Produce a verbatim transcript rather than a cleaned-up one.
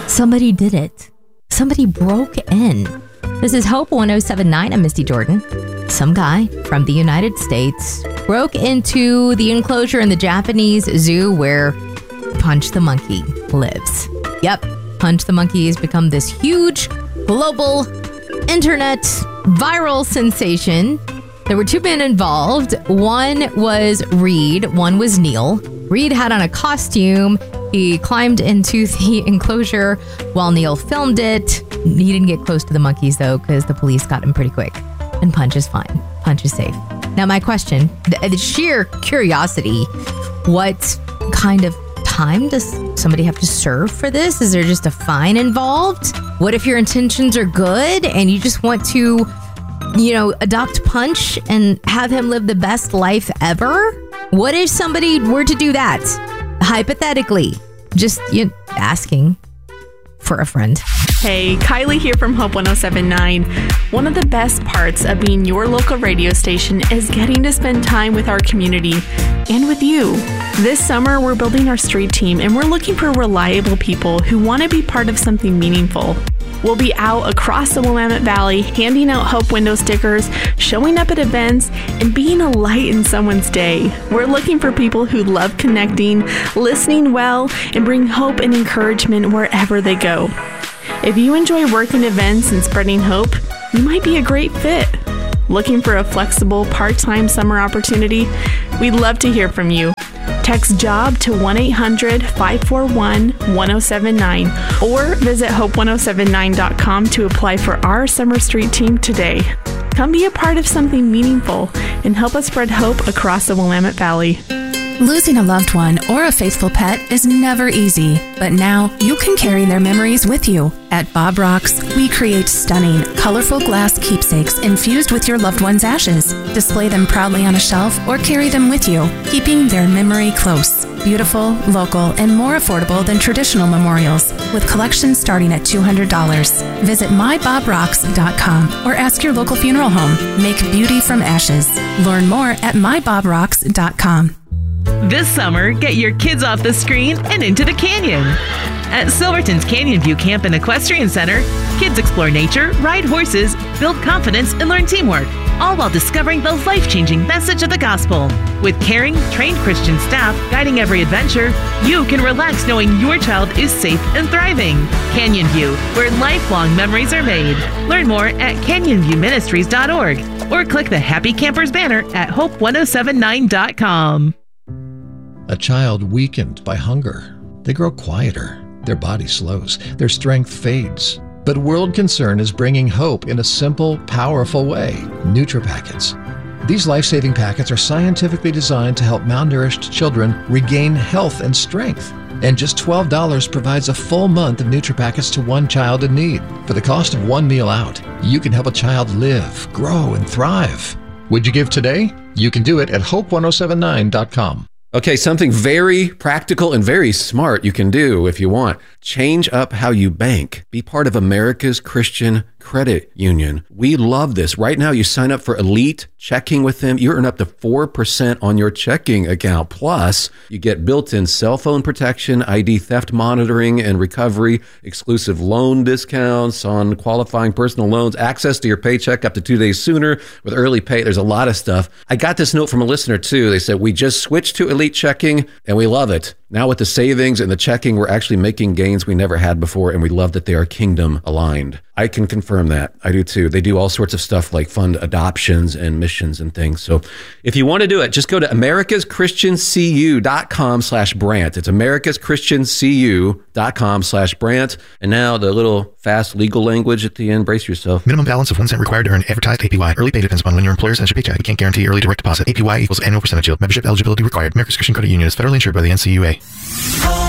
Somebody did it. Somebody broke in. This is Hope one oh seven point nine. I'm Misty Jordan. Some guy from the United States broke into the enclosure in the Japanese zoo where Punch the Monkey lives. Yep, Punch the Monkey has become this huge global internet viral sensation. There were two men involved. One was Reed, one was Neil. Reed had on a costume. He climbed into the enclosure while Neil filmed it. He didn't get close to the monkeys, though, because the police got him pretty quick. And Punch is fine. Punch is safe. Now, my question, the, the sheer curiosity, what kind of time does somebody have to serve for this? Is there just a fine involved? What if your intentions are good and you just want to, you know, adopt Punch and have him live the best life ever? What if somebody were to do that? Hypothetically, just you know, asking for a friend. Hey, Kylie here from Hope one oh seven point nine. One of the best parts of being your local radio station is getting to spend time with our community and with you. This summer, we're building our street team and we're looking for reliable people who want to be part of something meaningful. We'll be out across the Willamette Valley, handing out Hope window stickers, showing up at events, and being a light in someone's day. We're looking for people who love connecting, listening well, and bring hope and encouragement wherever they go. If you enjoy working events and spreading hope, you might be a great fit. Looking for a flexible part-time summer opportunity? We'd love to hear from you. Text JOB to one eight hundred five four one one oh seven nine or visit hope one oh seven nine dot com to apply for our Summer Street team today. Come be a part of something meaningful and help us spread hope across the Willamette Valley. Losing a loved one or a faithful pet is never easy, but now you can carry their memories with you. At Bob Rocks, we create stunning, colorful glass keepsakes infused with your loved one's ashes. Display them proudly on a shelf or carry them with you, keeping their memory close. Beautiful, local, and more affordable than traditional memorials, with collections starting at two hundred dollars. Visit my bob rocks dot com or ask your local funeral home. Make beauty from ashes. Learn more at my bob rocks dot com. This summer, get your kids off the screen and into the canyon. At Silverton's Canyon View Camp and Equestrian Center, kids explore nature, ride horses, build confidence, and learn teamwork, all while discovering the life-changing message of the gospel. With caring, trained Christian staff guiding every adventure, you can relax knowing your child is safe and thriving. Canyon View, where lifelong memories are made. Learn more at canyon view ministries dot org or click the Happy Campers banner at hope one oh seven nine dot com. A child weakened by hunger. They grow quieter. Their body slows. Their strength fades. But World Concern is bringing hope in a simple, powerful way. NutriPackets. These life-saving packets are scientifically designed to help malnourished children regain health and strength. And just twelve dollars provides a full month of NutriPackets to one child in need. For the cost of one meal out, you can help a child live, grow, and thrive. Would you give today? You can do it at hope one oh seven nine dot com. Okay, something very practical and very smart you can do if you want. Change up how you bank. Be part of America's Christian Credit Union. We love this. Right now, you sign up for Elite Checking with them. You earn up to four percent on your checking account. Plus, you get built-in cell phone protection, I D theft monitoring and recovery, exclusive loan discounts on qualifying personal loans, access to your paycheck up to two days sooner with early pay. There's a lot of stuff. I got this note from a listener, too. They said, we just switched to Elite Checking, and we love it. Now with the savings and the checking, we're actually making gains we never had before, and we love that they are kingdom aligned. I can confirm that. I do too. They do all sorts of stuff like fund adoptions and missions and things. So if you want to do it, just go to americas christian c u dot com slash Brant. It's americas christian c u dot com slash Brant. And now the little fast legal language at the end. Brace yourself. Minimum balance of one cent required to earn advertised A P Y. Early pay depends upon when your employer sends your paycheck. We can't guarantee early direct deposit. A P Y equals annual percentage yield. Membership eligibility required. America's Christian Credit Union is federally insured by the N C U A.